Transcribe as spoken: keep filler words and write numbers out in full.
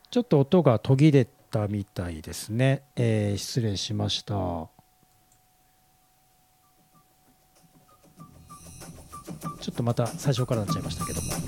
ちょっと音が途切れたみたいですね。えー失礼しました。ちょっとまた最初からなっちゃいましたけども。